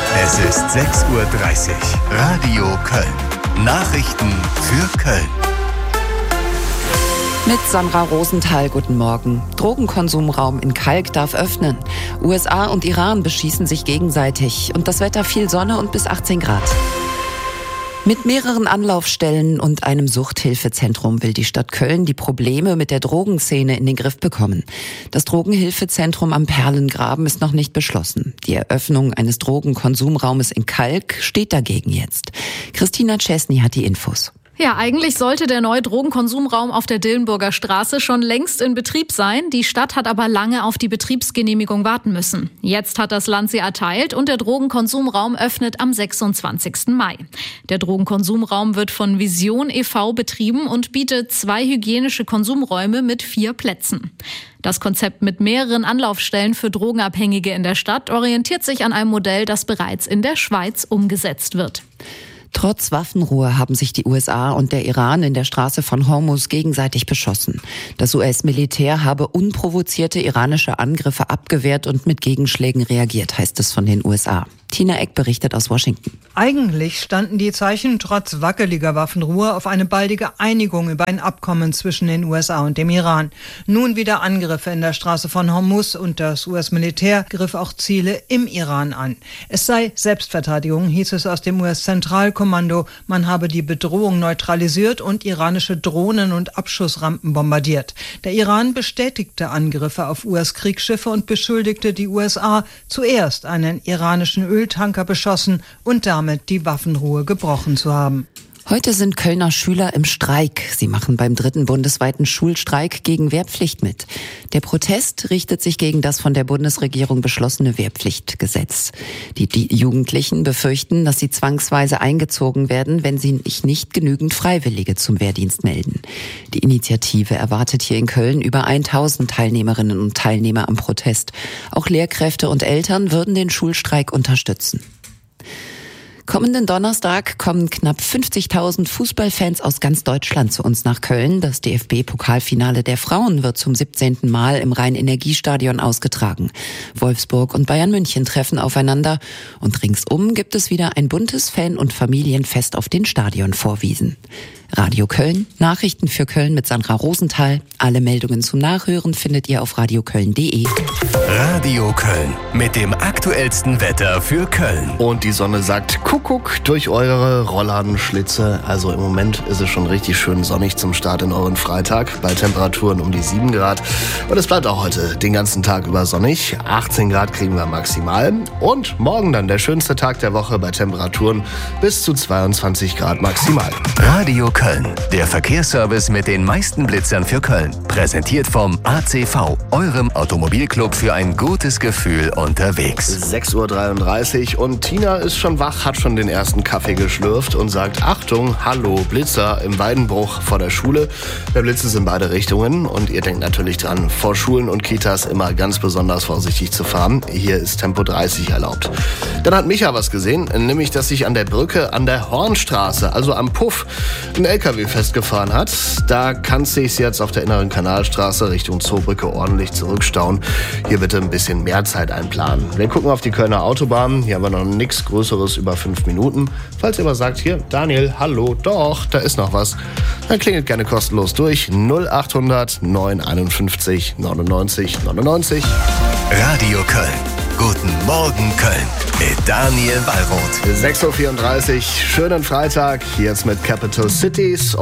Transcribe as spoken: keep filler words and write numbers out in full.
Es ist sechs Uhr dreißig. Radio Köln. Nachrichten für Köln. Mit Sandra Rosenthal, guten Morgen. Drogenkonsumraum in Kalk darf öffnen. U S A und Iran beschießen sich gegenseitig. Und das Wetter viel Sonne und bis achtzehn Grad. Mit mehreren Anlaufstellen und einem Suchthilfezentrum will die Stadt Köln die Probleme mit der Drogenszene in den Griff bekommen. Das Drogenhilfezentrum am Perlengraben ist noch nicht beschlossen. Die Eröffnung eines Drogenkonsumraumes in Kalk steht dagegen jetzt. Christina Czesny hat die Infos. Ja, eigentlich sollte der neue Drogenkonsumraum auf der Dillenburger Straße schon längst in Betrieb sein. Die Stadt hat aber lange auf die Betriebsgenehmigung warten müssen. Jetzt hat das Land sie erteilt und der Drogenkonsumraum öffnet am sechsundzwanzigsten Mai. Der Drogenkonsumraum wird von Vision e V betrieben und bietet zwei hygienische Konsumräume mit vier Plätzen. Das Konzept mit mehreren Anlaufstellen für Drogenabhängige in der Stadt orientiert sich an einem Modell, das bereits in der Schweiz umgesetzt wird. Trotz Waffenruhe haben sich die U S A und der Iran in der Straße von Hormuz gegenseitig beschossen. Das U S-Militär habe unprovozierte iranische Angriffe abgewehrt und mit Gegenschlägen reagiert, heißt es von den U S A. Tina Eck berichtet aus Washington. Eigentlich standen die Zeichen trotz wackeliger Waffenruhe auf eine baldige Einigung über ein Abkommen zwischen den U S A und dem Iran. Nun wieder Angriffe in der Straße von Hormuz und das U S-Militär griff auch Ziele im Iran an. Es sei Selbstverteidigung, hieß es aus dem U S-Zentralkommando. Man habe die Bedrohung neutralisiert und iranische Drohnen und Abschussrampen bombardiert. Der Iran bestätigte Angriffe auf U S-Kriegsschiffe und beschuldigte die U S A, zuerst einen iranischen Öltanker beschossen und damit die Waffenruhe gebrochen zu haben. Heute sind Kölner Schüler im Streik. Sie machen beim dritten bundesweiten Schulstreik gegen Wehrpflicht mit. Der Protest richtet sich gegen das von der Bundesregierung beschlossene Wehrpflichtgesetz. Die, die Jugendlichen befürchten, dass sie zwangsweise eingezogen werden, wenn sie sich nicht genügend Freiwillige zum Wehrdienst melden. Die Initiative erwartet hier in Köln über tausend Teilnehmerinnen und Teilnehmer am Protest. Auch Lehrkräfte und Eltern würden den Schulstreik unterstützen. Kommenden Donnerstag kommen knapp fünfzigtausend Fußballfans aus ganz Deutschland zu uns nach Köln. Das D F B-Pokalfinale der Frauen wird zum siebzehnten Mal im Rhein-Energiestadion ausgetragen. Wolfsburg und Bayern München treffen aufeinander und ringsum gibt es wieder ein buntes Fan- und Familienfest auf den Stadionvorwiesen. Radio Köln, Nachrichten für Köln mit Sandra Rosenthal. Alle Meldungen zum Nachhören findet ihr auf radioköln punkt de. Radio Köln mit dem aktuellsten Wetter für Köln. Und die Sonne sagt Kuckuck durch eure Rollladenschlitze. Also im Moment ist es schon richtig schön sonnig zum Start in euren Freitag bei Temperaturen um die sieben Grad. Und es bleibt auch heute den ganzen Tag über sonnig. achtzehn Grad kriegen wir maximal. Und morgen dann der schönste Tag der Woche bei Temperaturen bis zu zweiundzwanzig Grad maximal. Radio Köln, der Verkehrsservice mit den meisten Blitzern für Köln. Präsentiert vom A C V, eurem Automobilclub für ein gutes Gefühl unterwegs. sechs Uhr dreiunddreißig und Tina ist schon wach, hat schon den ersten Kaffee geschlürft und sagt, Achtung, hallo, Blitzer im Weidenbruch vor der Schule. Der Blitz ist in beide Richtungen und ihr denkt natürlich dran, vor Schulen und Kitas immer ganz besonders vorsichtig zu fahren. Hier ist Tempo dreißig erlaubt. Dann hat Micha was gesehen, nämlich, dass sich an der Brücke an der Hornstraße, also am Puff, ein L K W festgefahren hat. Da kann es sich jetzt auf der inneren Kanalstraße Richtung Zoobrücke ordentlich zurückstauen. Hier bitte ein bisschen mehr Zeit einplanen. Wir gucken auf die Kölner Autobahn. Hier haben wir noch nichts Größeres über fünf Minuten. Falls ihr aber sagt, hier, Daniel, hallo, doch, da ist noch was, dann klingelt gerne kostenlos durch. null achthundert neunhunderteinundfünfzig neunundneunzig neunundneunzig. Radio Köln. Guten Morgen Köln mit Daniel Wallroth. sechs Uhr vierunddreißig, schönen Freitag, jetzt mit Capital Cities.